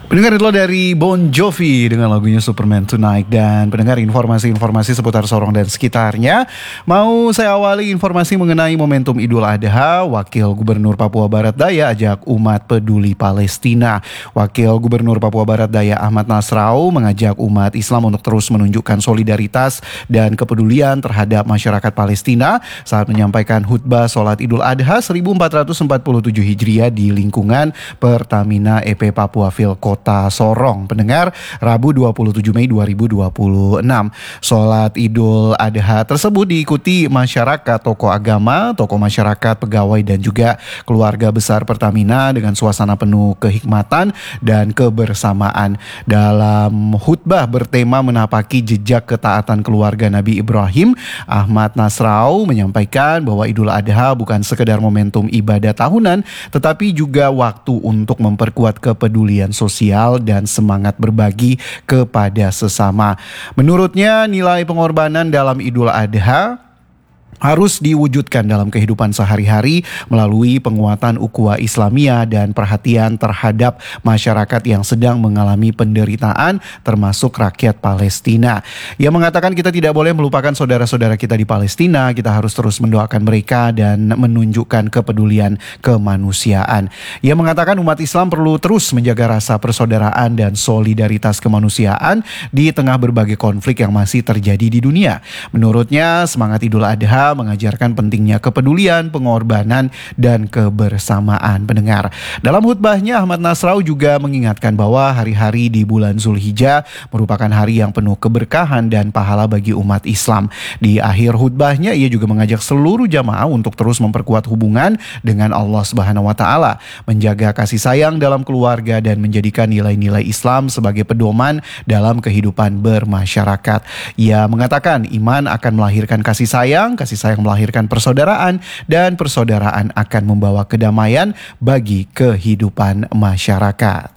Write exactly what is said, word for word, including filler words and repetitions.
Pendengar itu dari Bon Jovi dengan lagunya Superman Tonight. Dan pendengar, informasi-informasi seputar Sorong dan sekitarnya. Mau saya awali informasi mengenai momentum Idul Adha. Wakil Gubernur Papua Barat Daya ajak umat peduli Palestina. Wakil Gubernur Papua Barat Daya Ahmad Nasrau mengajak umat Islam untuk terus menunjukkan solidaritas dan kepedulian terhadap masyarakat Palestina saat menyampaikan khutbah sholat Idul Adha seribu empat ratus empat puluh tujuh Hijriah di lingkungan Pertamina E P Papua Vilkota Kota Sorong. Pendengar, Rabu dua puluh tujuh Mei dua ribu dua puluh enam. Sholat Idul Adha tersebut diikuti masyarakat, tokoh agama, tokoh masyarakat, pegawai dan juga keluarga besar Pertamina dengan suasana penuh kehikmatan dan kebersamaan. Dalam khutbah bertema menapaki jejak ketaatan keluarga Nabi Ibrahim, Ahmad Nasrau menyampaikan bahwa Idul Adha bukan sekedar momentum ibadah tahunan, tetapi juga waktu untuk memperkuat kepedulian sosial dan semangat berbagi kepada sesama. Menurutnya, nilai pengorbanan dalam Idul Adha harus diwujudkan dalam kehidupan sehari-hari melalui penguatan ukhuwah Islamiyah dan perhatian terhadap masyarakat yang sedang mengalami penderitaan, termasuk rakyat Palestina. Ia mengatakan kita tidak boleh melupakan saudara-saudara kita di Palestina, kita harus terus mendoakan mereka dan menunjukkan kepedulian kemanusiaan. Ia mengatakan umat Islam perlu terus menjaga rasa persaudaraan dan solidaritas kemanusiaan di tengah berbagai konflik yang masih terjadi di dunia. Menurutnya, semangat Idul Adha mengajarkan pentingnya kepedulian, pengorbanan, dan kebersamaan. Pendengar, dalam khutbahnya Ahmad Nasrau juga mengingatkan bahwa hari-hari di bulan Zulhijjah merupakan hari yang penuh keberkahan dan pahala bagi umat Islam. Di akhir khutbahnya ia juga mengajak seluruh jamaah untuk terus memperkuat hubungan dengan Allah Subhanahu wa taala, menjaga kasih sayang dalam keluarga dan menjadikan nilai-nilai Islam sebagai pedoman dalam kehidupan bermasyarakat. Ia mengatakan iman akan melahirkan kasih sayang, kasih sayang melahirkan persaudaraan, dan persaudaraan akan membawa kedamaian bagi kehidupan masyarakat.